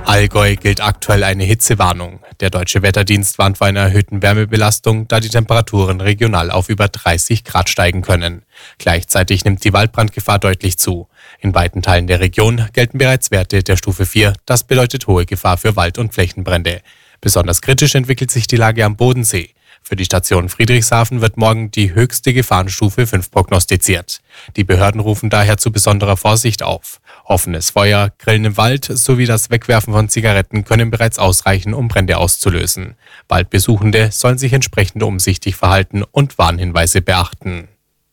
Allgäu gilt aktuell eine Hitzewarnung. Der Deutsche Wetterdienst warnt vor einer erhöhten Wärmebelastung, da die Temperaturen regional auf über 30 Grad steigen können. Gleichzeitig nimmt die Waldbrandgefahr deutlich zu. In weiten Teilen der Region gelten bereits Werte der Stufe 4. Das bedeutet hohe Gefahr für Wald- und Flächenbrände. Besonders kritisch entwickelt sich die Lage am Bodensee. Für die Station Friedrichshafen wird morgen die höchste Gefahrenstufe 5 prognostiziert. Die Behörden rufen daher zu besonderer Vorsicht auf. Offenes Feuer, Grillen im Wald sowie das Wegwerfen von Zigaretten können bereits ausreichen, um Brände auszulösen. Waldbesuchende sollen sich entsprechend umsichtig verhalten und Warnhinweise beachten.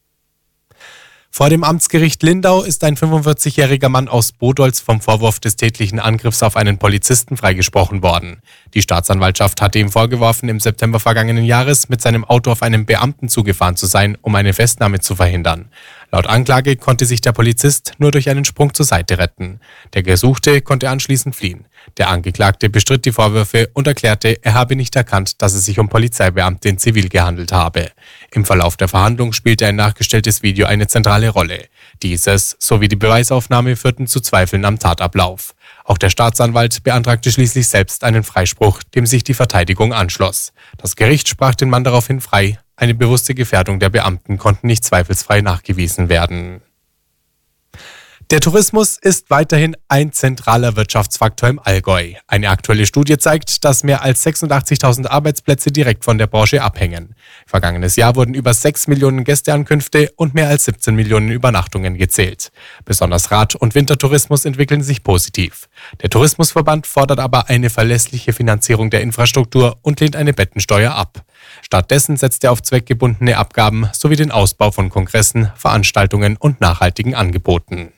Vor dem Amtsgericht Lindau ist ein 45-jähriger Mann aus Bodolz vom Vorwurf des tätlichen Angriffs auf einen Polizisten freigesprochen worden. Die Staatsanwaltschaft hatte ihm vorgeworfen, im September vergangenen Jahres mit seinem Auto auf einen Beamten zugefahren zu sein, um eine Festnahme zu verhindern. Laut Anklage konnte sich der Polizist nur durch einen Sprung zur Seite retten. Der Gesuchte konnte anschließend fliehen. Der Angeklagte bestritt die Vorwürfe und erklärte, er habe nicht erkannt, dass es sich um Polizeibeamte in Zivil gehandelt habe. Im Verlauf der Verhandlung spielte ein nachgestelltes Video eine zentrale Rolle. Dieses sowie die Beweisaufnahme führten zu Zweifeln am Tatablauf. Auch der Staatsanwalt beantragte schließlich selbst einen Freispruch, dem sich die Verteidigung anschloss. Das Gericht sprach den Mann daraufhin frei. Eine bewusste Gefährdung der Beamten konnte nicht zweifelsfrei nachgewiesen werden. Der Tourismus ist weiterhin ein zentraler Wirtschaftsfaktor im Allgäu. Eine aktuelle Studie zeigt, dass mehr als 86.000 Arbeitsplätze direkt von der Branche abhängen. Vergangenes Jahr wurden über 6 Millionen Gästeankünfte und mehr als 17 Millionen Übernachtungen gezählt. Besonders Rad- und Wintertourismus entwickeln sich positiv. Der Tourismusverband fordert aber eine verlässliche Finanzierung der Infrastruktur und lehnt eine Bettensteuer ab. Stattdessen setzt er auf zweckgebundene Abgaben sowie den Ausbau von Kongressen, Veranstaltungen und nachhaltigen Angeboten.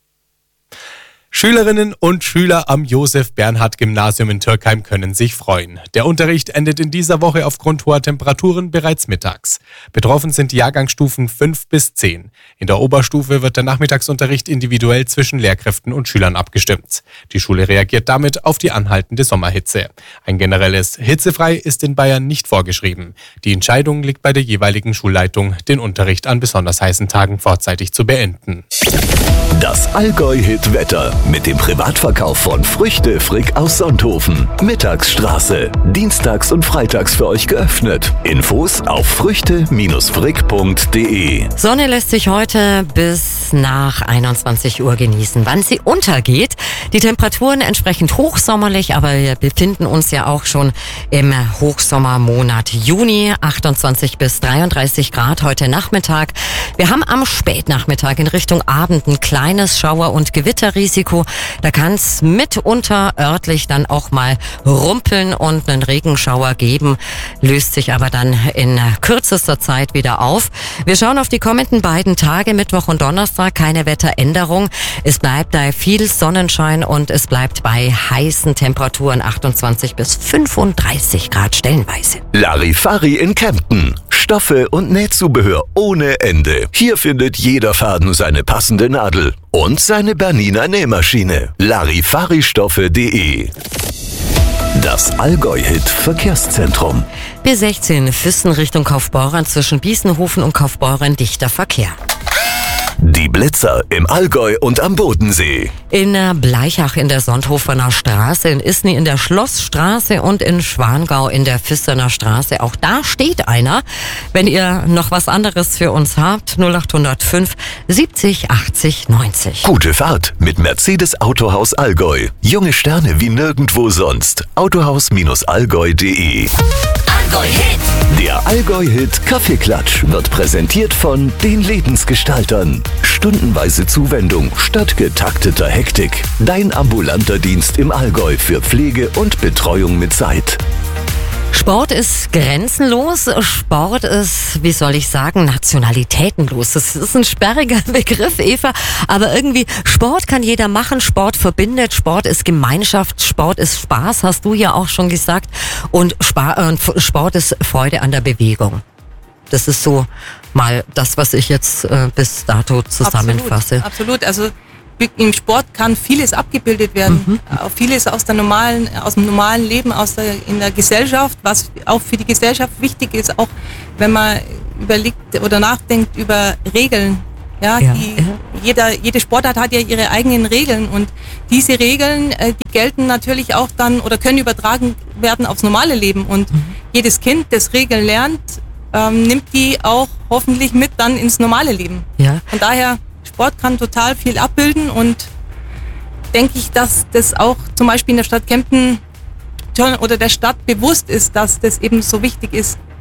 Schülerinnen und Schüler am Josef-Bernhard-Gymnasium in Türkheim können sich freuen. Der Unterricht endet in dieser Woche aufgrund hoher Temperaturen bereits mittags. Betroffen sind die Jahrgangsstufen 5 bis 10. In der Oberstufe wird der Nachmittagsunterricht individuell zwischen Lehrkräften und Schülern abgestimmt. Die Schule reagiert damit auf die anhaltende Sommerhitze. Ein generelles Hitzefrei ist in Bayern nicht vorgeschrieben. Die Entscheidung liegt bei der jeweiligen Schulleitung, den Unterricht an besonders heißen Tagen vorzeitig zu beenden. Das Allgäu-Hit-Wetter mit dem Privatverkauf von Früchte Frick aus Sonthofen. Mittagsstraße. Dienstags und freitags für euch geöffnet. Infos auf früchte-frick.de. Sonne lässt sich heute bis nach 21 Uhr genießen. Wann sie untergeht, die Temperaturen entsprechend hochsommerlich, aber wir befinden uns ja auch schon im Hochsommermonat Juni. 28 bis 33 Grad heute Nachmittag. Wir haben am Spätnachmittag in Richtung Abend ein kleines Schauer- und Gewitterrisiko. Da kann es mitunter örtlich dann auch mal rumpeln und einen Regenschauer geben, löst sich aber dann in kürzester Zeit wieder auf. Wir schauen auf die kommenden beiden Tage, Mittwoch und Donnerstag, keine Wetteränderung. Es bleibt da viel Sonnenschein und es bleibt bei heißen Temperaturen 28 bis 35 Grad stellenweise. Larifari in Kempten. Stoffe und Nähzubehör ohne Ende. Hier findet jeder Faden seine passende Nadel und seine Bernina Nähmaschine. Larifaristoffe.de. Das Allgäu-Hit Verkehrszentrum. B16 Füssen Richtung Kaufbeuren, zwischen Biesenhofen und Kaufbeuren dichter Verkehr. Die Blitzer im Allgäu und am Bodensee. In Bleichach in der Sonthofener Straße, in Isny in der Schlossstraße und in Schwangau in der Füssener Straße. Auch da steht einer. Wenn ihr noch was anderes für uns habt, 0805 70 80 90. Gute Fahrt mit Mercedes Autohaus Allgäu. Junge Sterne wie nirgendwo sonst. Autohaus-allgäu.de. Allgäu-Hit. Der Allgäu-Hit Kaffeeklatsch wird präsentiert von den Lebensgestaltern. Stundenweise Zuwendung statt getakteter Hektik. Dein ambulanter Dienst im Allgäu für Pflege und Betreuung mit Zeit. Sport ist grenzenlos, Sport ist, wie soll ich sagen, nationalitätenlos. Das ist ein sperriger Begriff, Eva, aber irgendwie Sport kann jeder machen, Sport verbindet, Sport ist Gemeinschaft, Sport ist Spaß, hast du ja auch schon gesagt, und Sport ist Freude an der Bewegung. Das ist so mal das, was ich jetzt bis dato zusammenfasse. Absolut. Also im Sport kann vieles abgebildet werden. Auch vieles aus dem normalen Leben, in der Gesellschaft, was auch für die Gesellschaft wichtig ist, auch wenn man überlegt oder nachdenkt über Regeln, die jede Sportart hat ja ihre eigenen Regeln und diese Regeln, die gelten natürlich auch dann oder können übertragen werden aufs normale Leben und jedes Kind, das Regeln lernt, nimmt die auch hoffentlich mit dann ins normale Leben. Ja. Von daher, Sport kann total viel abbilden und denke ich, dass das auch zum Beispiel in der Stadt Kempten oder der Stadt bewusst ist, dass das eben so wichtig ist.